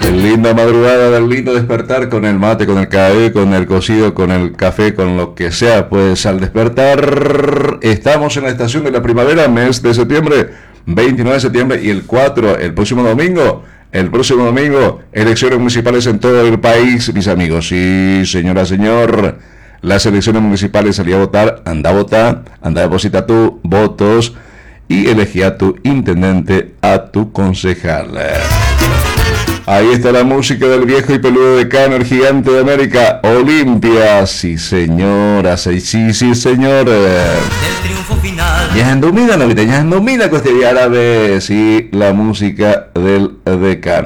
Linda madrugada, del lindo despertar con el mate, con el café, con el cocido, con el café, con lo que sea. Pues al despertar estamos en la estación de la primavera, mes de septiembre, 29 de septiembre y el 4, el próximo domingo, elecciones municipales en todo el país, mis amigos. Sí, señora, señor, las elecciones municipales, salí a votar, anda a votar, anda a depositar tus votos y elegí a tu intendente, a tu concejal. Ahí está la música del viejo y peludo decano, el gigante de América, Olimpia. Sí, señora, sí, señor. El triunfo final. Ya en domina, con este árabe, sí, la música del decano.